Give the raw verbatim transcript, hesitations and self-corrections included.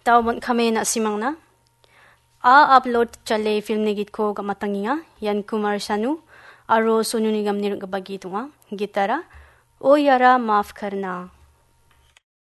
Tawon kami na simang na. A upload chale film ni git ko gamatanginga Yan Kumar Sanu aro sunu nigam nir gabagi tunga gitara o yara maaf karna.